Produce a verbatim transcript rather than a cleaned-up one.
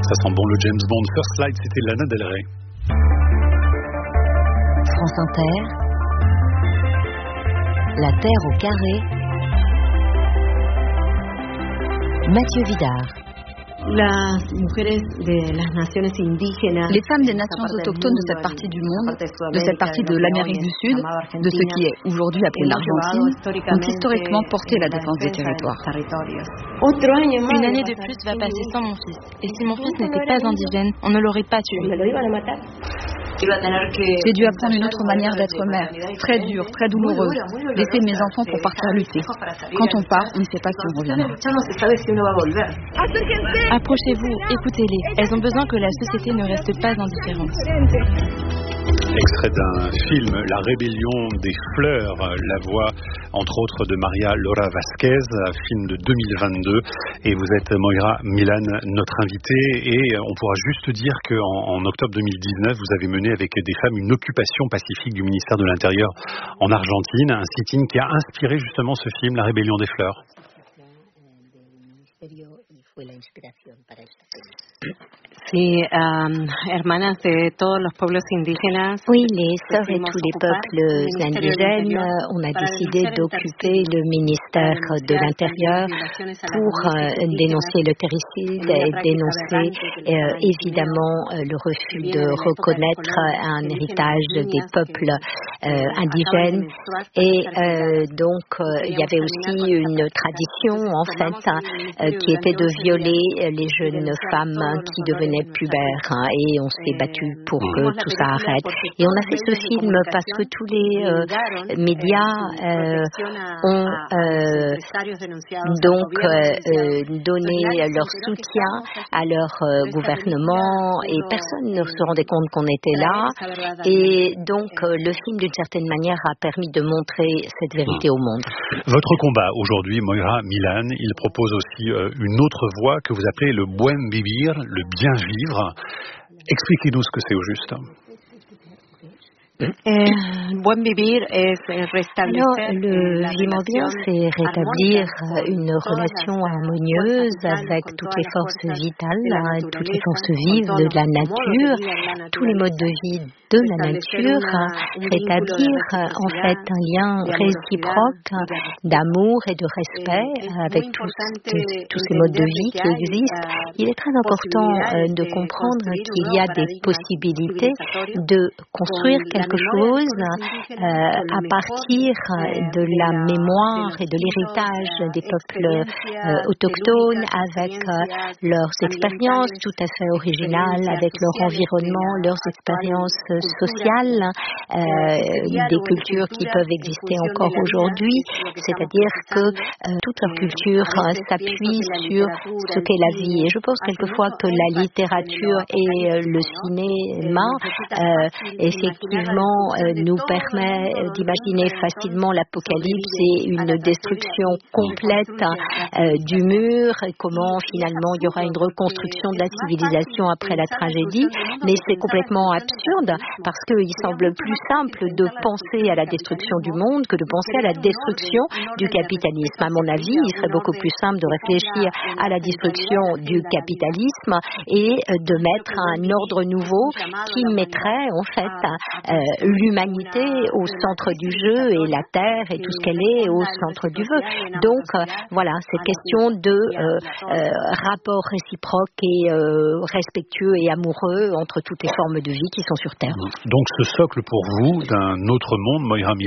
Ça sent bon le James Bond. First Light, c'était Lana Del Rey. France Inter, La Terre au carré, Mathieu Vidard. Les femmes des nations autochtones de cette partie du monde, de cette partie de l'Amérique du Sud, de ce qui est aujourd'hui appelé l'Argentine, ont historiquement porté la défense des territoires. Une année de plus va passer sans mon fils. Et si mon fils n'était pas indigène, on ne l'aurait pas tué. J'ai dû apprendre une autre manière d'être mère, très dure, très douloureuse. Laisser mes enfants pour partir lutter. Quand on part, on ne sait pas si on reviendra. Approchez-vous, écoutez-les. Elles ont besoin que la société ne reste pas indifférente. Extrait d'un film, La Rébellion des Fleurs, la voix entre autres de Maria Laura Vasquez, film de deux mille vingt-deux, et vous êtes Moira Milan, notre invitée, et on pourra juste dire qu'en en octobre deux mille dix-neuf, vous avez mené avec des femmes une occupation pacifique du ministère de l'Intérieur en Argentine, un sit-in qui a inspiré justement ce film, La Rébellion des Fleurs. Sí, um, hermanas de todos los pueblos indígenas. Oui, les sœurs et tous les peuples indigènes, on a décidé d'occuper le ministère de l'Intérieur pour euh, dénoncer le terricide et dénoncer euh, évidemment euh, le refus de reconnaître un héritage des peuples euh, indigènes. Et euh, donc, euh, il y avait aussi une tradition, en fait, euh, qui était de violer les jeunes femmes qui devenaient pubères, hein, et on s'est battu pour que tout ça arrête. Et on a fait ce film parce que tous les euh, médias euh, ont euh, donc euh, donné leur soutien à leur euh, gouvernement et personne ne se rendait compte qu'on était là. Et donc euh, le film d'une certaine manière a permis de montrer cette vérité au monde. Votre combat aujourd'hui, Moira Milan, il propose aussi euh, une autre voie que vous appelez le buen vivir, le bien vivre. Expliquez-nous ce que c'est au juste. Buen vivir es restablecer. Alors, le vivre bien, c'est rétablir une relation harmonieuse avec toutes les forces vitales, toutes les forces vives de la nature, tous les modes de vie de la nature, rétablir en fait un lien réciproque d'amour et de respect avec tous, tous ces modes de vie qui existent. Il est très important de comprendre qu'il y a des possibilités de construire quelque chose euh, à partir de la mémoire et de l'héritage des peuples euh, autochtones avec euh, leurs expériences tout à fait originales, avec leur environnement, leurs expériences sociales, euh, des cultures qui peuvent exister encore aujourd'hui, c'est-à-dire que euh, toute leur culture euh, s'appuie sur ce qu'est la vie. Et je pense quelquefois que la littérature et euh, le cinéma euh, effectivement euh, nous permet d'imaginer facilement l'apocalypse et une destruction complète euh, du mur, et comment finalement il y aura une reconstruction de la civilisation après la tragédie, mais c'est complètement absurde parce qu'il semble plus simple de penser à la destruction du monde que de penser à la destruction du capitalisme. À mon avis, il serait beaucoup plus simple de réfléchir à la destruction du capitalisme et de mettre un ordre nouveau qui mettrait en fait euh, l'humanité au centre du jeu et la terre et tout ce qu'elle est au centre du jeu. Donc euh, voilà, c'est question de euh, euh, rapport réciproque et euh, respectueux et amoureux entre toutes les formes de vie qui sont sur Terre. Donc ce socle pour vous d'un autre monde, Moira Milan,